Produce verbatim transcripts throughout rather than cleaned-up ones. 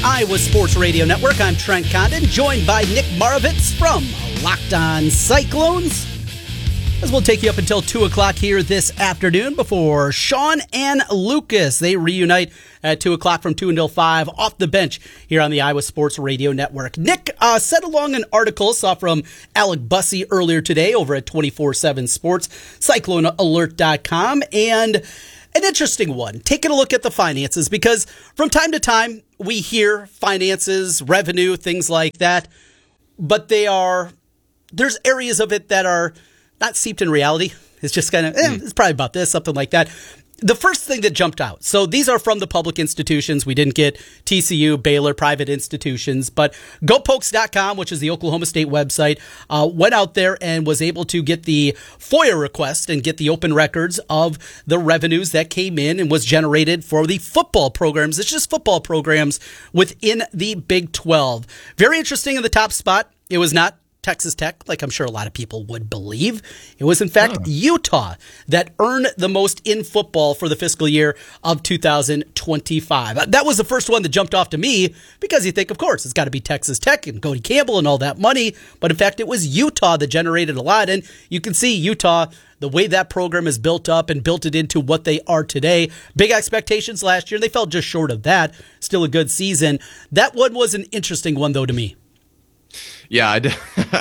Iowa Sports Radio Network. I'm Trent Condon, joined by Nick Moravitz from Locked On Cyclones, as we'll take you up until two o'clock here this afternoon before Sean and Lucas. They reunite at two o'clock from two until five off the bench here on the Iowa Sports Radio Network. Nick uh, sent along an article, saw from Alec Bussey earlier today over at twenty-four seven Sports, Cyclone Alert dot com, and an interesting one. Taking a look at the finances, because from time to time we hear finances, revenue, things like that, but they are, there's areas of it that are not seeped in reality. It's just kind of, eh, it's probably about this, something like that. The first thing that jumped out, so these are from the public institutions. We didn't get T C U, Baylor, private institutions, but Go Pokes dot com, which is the Oklahoma State website, uh, went out there and was able to get the FOIA request and get the open records of the revenues that came in and was generated for the football programs. It's just football programs within the Big twelve. Very interesting in the top spot. It was not Texas Tech, like I'm sure a lot of people would believe. It was, in fact, oh. Utah that earned the most in football for the fiscal year of two thousand twenty-five. That was the first one that jumped off to me, because you think, of course, it's got to be Texas Tech and Cody Campbell and all that money. But in fact, it was Utah that generated a lot. And you can see Utah, the way that program is built up and built it into what they are today. Big expectations last year. They fell just short of that. Still a good season. That one was an interesting one, though, to me. Yeah, I d-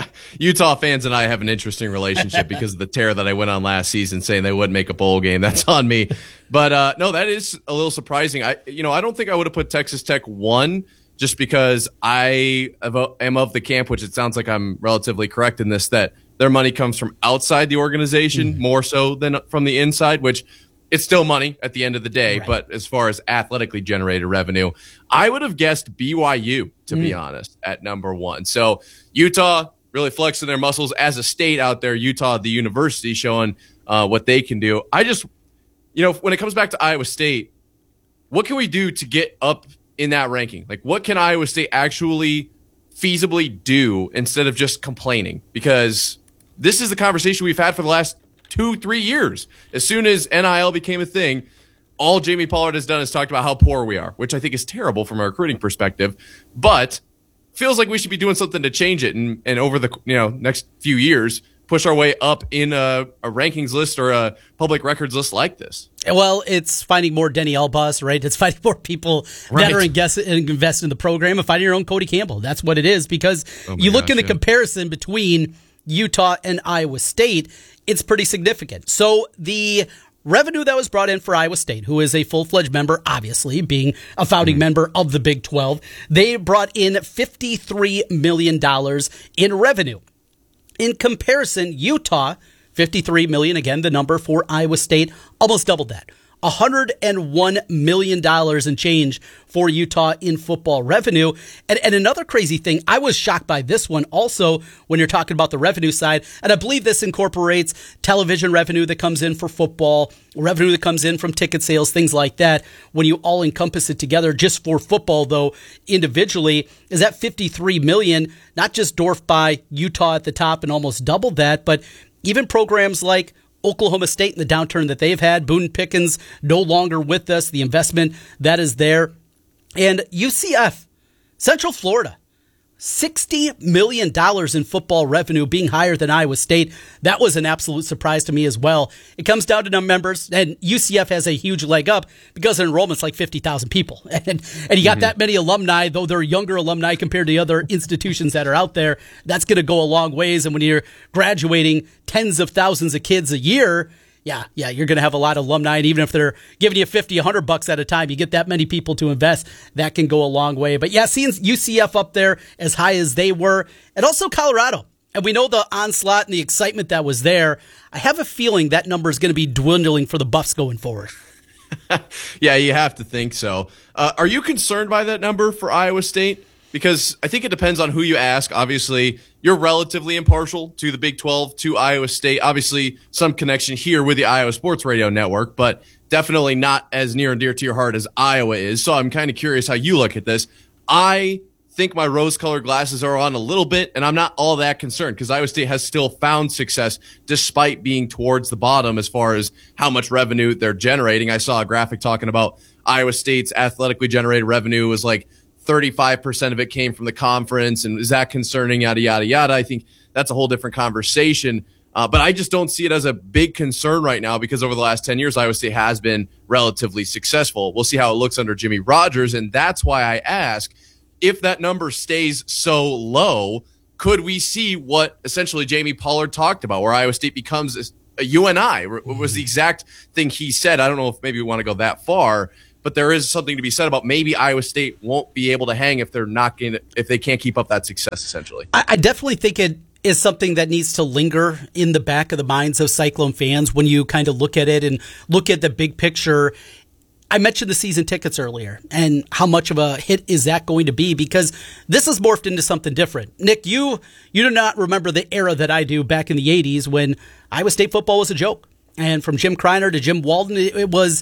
Utah fans and I have an interesting relationship because of the tear that I went on last season saying they wouldn't make a bowl game. That's on me. But uh, no, that is a little surprising. I, you know, I don't think I would have put Texas Tech one, just because I am of the camp, which it sounds like I'm relatively correct in this, that their money comes from outside the organization mm-hmm. more so than from the inside, which it's still money at the end of the day. Right. But as far as athletically generated revenue, I would have guessed B Y U, to mm. be honest, at number one. So Utah really flexing their muscles as a state out there. Utah, the university, showing uh, what they can do. I just, you know, when it comes back to Iowa State, what can we do to get up in that ranking? Like, what can Iowa State actually feasibly do instead of just complaining? Because this is the conversation we've had for the last two, three years. As soon as N I L became a thing, all Jamie Pollard has done is talked about how poor we are, which I think is terrible from a recruiting perspective, but feels like we should be doing something to change it, and, and over the you know next few years, push our way up in a, a rankings list or a public records list like this. Well, it's finding more Denny Elbus, right? It's finding more people right. that are invest, invest in the program, and finding your own Cody Campbell. That's what it is, because oh you look gosh, in the yeah. comparison between Utah and Iowa State, it's pretty significant. So the revenue that was brought in for Iowa State, who is a full-fledged member, obviously, being a founding mm-hmm. member of the Big twelve, they brought in fifty-three million dollars in revenue. In comparison, Utah, fifty-three million dollars, again, the number for Iowa State, almost doubled that. one hundred one million dollars and change for Utah in football revenue. And, and another crazy thing, I was shocked by this one also when you're talking about the revenue side, and I believe this incorporates television revenue that comes in for football, revenue that comes in from ticket sales, things like that. When you all encompass it together, just for football, though, individually, is that fifty-three million dollars, not just dwarfed by Utah at the top and almost doubled that, but even programs like Oklahoma State and the downturn that they've had. Boone Pickens no longer with us. The investment that is there. And U C F, Central Florida, sixty million dollars in football revenue, being higher than Iowa State. That was an absolute surprise to me as well. It comes down to number members, and U C F has a huge leg up because their enrollment's like fifty thousand people. And, and you got mm-hmm. that many alumni, though they're younger alumni compared to the other institutions that are out there. That's going to go a long ways. And when you're graduating tens of thousands of kids a year, Yeah, yeah, you're going to have a lot of alumni, and even if they're giving you fifty, a hundred bucks at a time, you get that many people to invest, that can go a long way. But yeah, seeing U C F up there as high as they were, and also Colorado, and we know the onslaught and the excitement that was there, I have a feeling that number is going to be dwindling for the Buffs going forward. Yeah, you have to think so. Uh, are you concerned by that number for Iowa State? Because I think it depends on who you ask. Obviously, you're relatively impartial to the Big twelve, to Iowa State. Obviously, some connection here with the Iowa Sports Radio Network, but definitely not as near and dear to your heart as Iowa is. So I'm kind of curious how you look at this. I think my rose-colored glasses are on a little bit, and I'm not all that concerned because Iowa State has still found success despite being towards the bottom as far as how much revenue they're generating. I saw a graphic talking about Iowa State's athletically generated revenue was like thirty-five percent of it came from the conference, and is that concerning, yada, yada, yada. I think that's a whole different conversation. Uh, but I just don't see it as a big concern right now because over the last ten years, Iowa State has been relatively successful. We'll see how it looks under Jimmy Rogers, and that's why I ask, if that number stays so low, could we see what essentially Jamie Pollard talked about, where Iowa State becomes a U N I? It was the exact thing he said. I don't know if maybe we want to go that far, but there is something to be said about maybe Iowa State won't be able to hang if they're not going to, if they can't keep up that success, essentially. I, I definitely think it is something that needs to linger in the back of the minds of Cyclone fans when you kind of look at it and look at the big picture. I mentioned the season tickets earlier and how much of a hit is that going to be, because this has morphed into something different. Nick, you you do not remember the era that I do back in the eighties when Iowa State football was a joke. And from Jim Kreiner to Jim Walden, it was,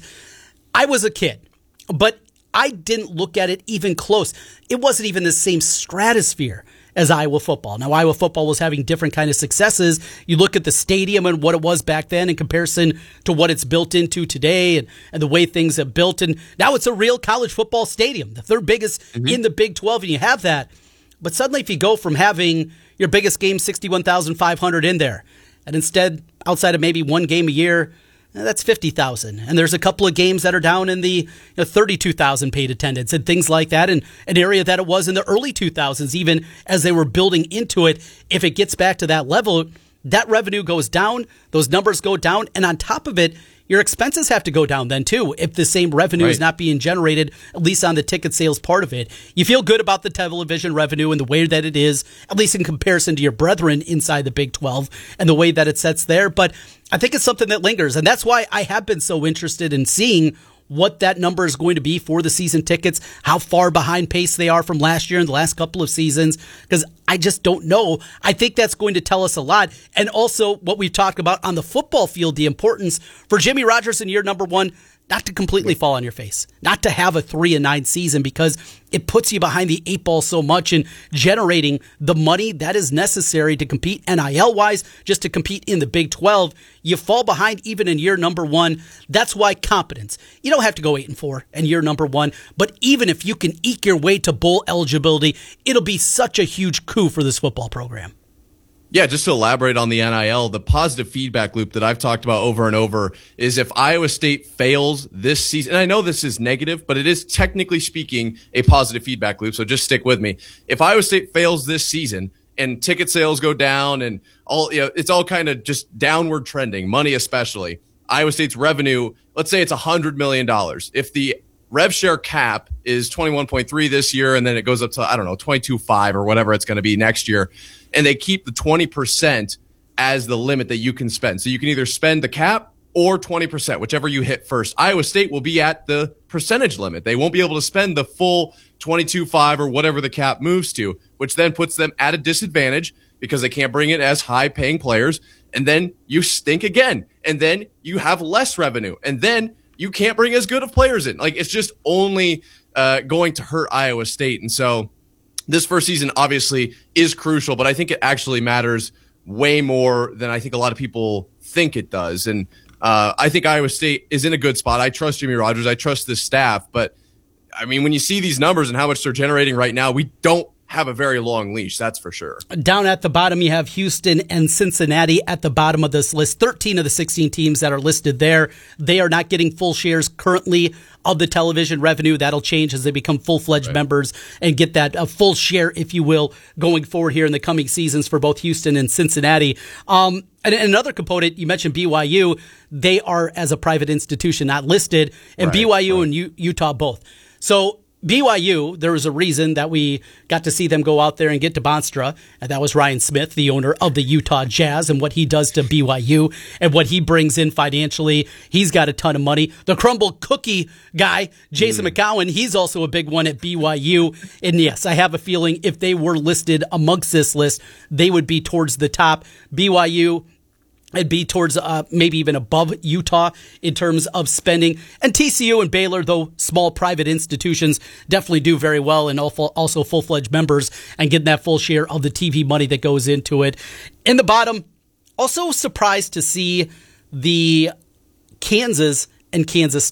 I was a kid, but I didn't look at it even close. It wasn't even the same stratosphere as Iowa football. Now, Iowa football was having different kind of successes. You look at the stadium and what it was back then in comparison to what it's built into today, and, and the way things have built. And now it's a real college football stadium, the third biggest mm-hmm. in the Big twelve, and you have that. But suddenly if you go from having your biggest game, sixty-one thousand five hundred in there, and instead, outside of maybe one game a year, that's fifty thousand. And there's a couple of games that are down in the you know, thirty-two thousand paid attendance and things like that, in an area that it was in the early two thousands, even as they were building into it. If it gets back to that level, that revenue goes down, those numbers go down, and on top of it, your expenses have to go down then too if the same revenue right. is not being generated, at least on the ticket sales part of it. You feel good about the television revenue and the way that it is, at least in comparison to your brethren inside the Big twelve and the way that it sets there. But I think it's something that lingers, and that's why I have been so interested in seeing what that number is going to be for the season tickets, how far behind pace they are from last year and the last couple of seasons, because I just don't know. I think that's going to tell us a lot. And also what we've talked about on the football field, the importance for Jimmy Rogers in year number one, not to completely fall on your face, not to have a three and nine season, because it puts you behind the eight ball so much in generating the money that is necessary to compete N I L wise, just to compete in the Big twelve. You fall behind even in year number one. That's why competence. You don't have to go eight and four in year number one, but even if you can eke your way to bowl eligibility, it'll be such a huge coup for this football program. Yeah, just to elaborate on the N I L, the positive feedback loop that I've talked about over and over is if Iowa State fails this season, and I know this is negative, but it is technically speaking a positive feedback loop, so just stick with me. If Iowa State fails this season and ticket sales go down and all, you know, it's all kind of just downward trending, money especially, Iowa State's revenue, let's say it's one hundred million dollars. If the rev share cap is twenty-one point three this year, and then it goes up to, I don't know, twenty-two point five or whatever it's going to be next year, and they keep the twenty percent as the limit that you can spend. So you can either spend the cap or twenty percent, whichever you hit first. Iowa State will be at the percentage limit. They won't be able to spend the full twenty-two point five or whatever the cap moves to, which then puts them at a disadvantage because they can't bring it as high-paying players. And then you stink again. And then you have less revenue. And then you can't bring as good of players in. Like, it's just only uh, going to hurt Iowa State. And so this first season obviously is crucial, but I think it actually matters way more than I think a lot of people think it does. And uh, I think Iowa State is in a good spot. I trust Jimmy Rogers. I trust this staff. But, I mean, when you see these numbers and how much they're generating right now, we don't have a very long leash, that's for sure. Down at the bottom, you have Houston and Cincinnati at the bottom of this list. thirteen of the sixteen teams that are listed there, they are not getting full shares currently of the television revenue. That'll change as they become full-fledged right. members and get that uh, full share, if you will, going forward here in the coming seasons for both Houston and Cincinnati. Um, and, and another component, you mentioned B Y U. They are, as a private institution, not listed, and right. B Y U right. and U- Utah both. So B Y U, there was a reason that we got to see them go out there and get to Bonstra, and that was Ryan Smith, the owner of the Utah Jazz, and what he does to B Y U and what he brings in financially. He's got a ton of money. The crumble cookie guy, Jason mm. McCowan, he's also a big one at B Y U. And yes, I have a feeling if they were listed amongst this list, they would be towards the top. B Y U, it'd be towards uh, maybe even above Utah in terms of spending. And T C U and Baylor, though small private institutions, definitely do very well and also full-fledged members and getting that full share of the T V money that goes into it. In the bottom, also surprised to see the Kansas and Kansas State.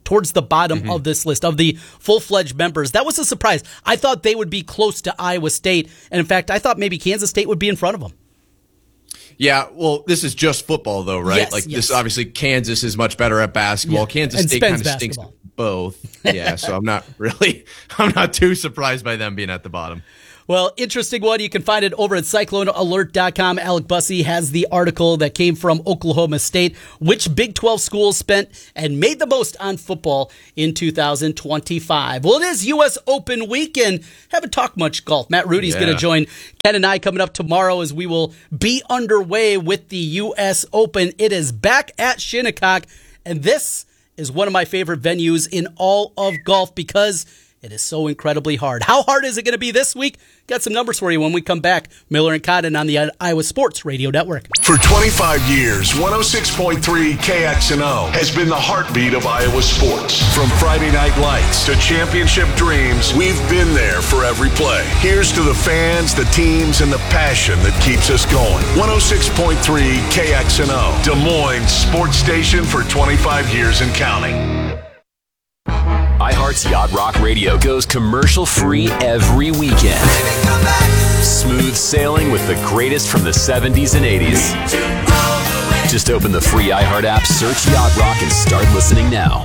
towards the bottom mm-hmm. of this list of the full-fledged members. That was a surprise. I thought they would be close to Iowa State, and in fact, I thought maybe Kansas State would be in front of them. Yeah, well, this is just football, though, right? Yes, like yes. this, obviously, Kansas is much better at basketball. Yeah. Kansas And State Spence kind of stinks basketball. at both. Yeah, so I'm not really, I'm not too surprised by them being at the bottom. Well, interesting one. You can find it over at cyclone alert dot com. Alec Bussey has the article that came from Oklahoma State. Which Big twelve schools spent and made the most on football in two thousand twenty-five? Well, it is U S Open weekend. Haven't talked much golf. Matt Rudy's yeah. going to join Ken and I coming up tomorrow as we will be underway with the U S Open. It is back at Shinnecock, and this is one of my favorite venues in all of golf because it is so incredibly hard. How hard is it going to be this week? Got some numbers for you when we come back. Miller and Cotton on the Iowa Sports Radio Network. For twenty-five years, one oh six point three K X N O has been the heartbeat of Iowa sports. From Friday Night Lights to championship dreams, we've been there for every play. Here's to the fans, the teams, and the passion that keeps us going. one oh six point three K X N O, Des Moines sports station for twenty-five years and counting. iHeart's Yacht Rock Radio goes commercial-free every weekend. Smooth sailing with the greatest from the seventies and eighties. Just open the free iHeart app, search Yacht Rock, and start listening now.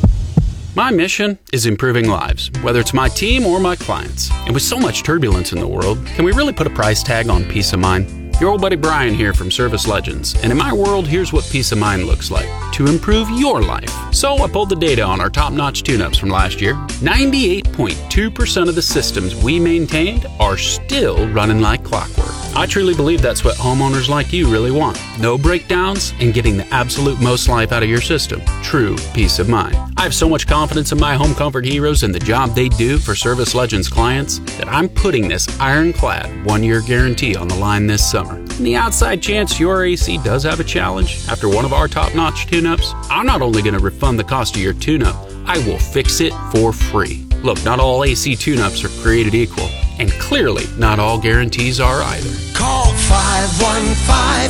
My mission is improving lives, whether it's my team or my clients. And with so much turbulence in the world, can we really put a price tag on peace of mind? Your old buddy Brian here from Service Legends, and in my world, here's what peace of mind looks like to improve your life. So I pulled the data on our top-notch tune-ups from last year. ninety-eight point two percent of the systems we maintained are still running like clockwork. I truly believe that's what homeowners like you really want. No breakdowns and getting the absolute most life out of your system. True peace of mind. I have so much confidence in my home comfort heroes and the job they do for Service Legends clients that I'm putting this ironclad one-year guarantee on the line this summer. In the outside chance your A C does have a challenge after one of our top-notch tune-ups, I'm not only going to refund the cost of your tune-up, I will fix it for free. Look, not all A C tune-ups are created equal, and clearly not all guarantees are either. Call five one five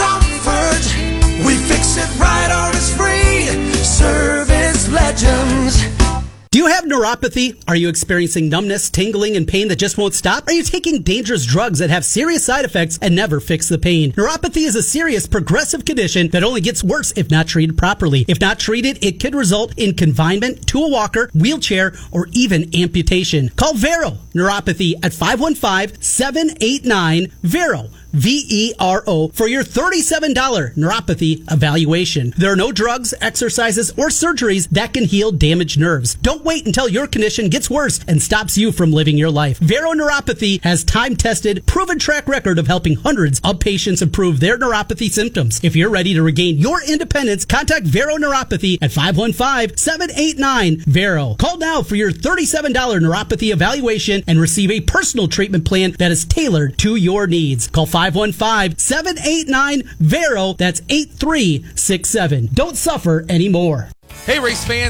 comfort. We fix it right or it's free. Service Legends. Do you have neuropathy? Are you experiencing numbness, tingling, and pain that just won't stop? Are you taking dangerous drugs that have serious side effects and never fix the pain? Neuropathy is a serious progressive condition that only gets worse if not treated properly. If not treated, it could result in confinement to a walker, wheelchair, or even amputation. Call Vero Neuropathy at five one five, seven eight nine, Vero. V E R O for your thirty-seven dollars neuropathy evaluation. There are no drugs, exercises, or surgeries that can heal damaged nerves. Don't wait until your condition gets worse and stops you from living your life. Vero Neuropathy has time-tested, proven track record of helping hundreds of patients improve their neuropathy symptoms. If you're ready to regain your independence, contact Vero Neuropathy at five one five, seven eight nine, Vero. Call now for your thirty-seven dollars neuropathy evaluation and receive a personal treatment plan that is tailored to your needs. Call five one five, seven eight nine, Vero. That's eight three six seven. Don't suffer anymore. Hey, race fans.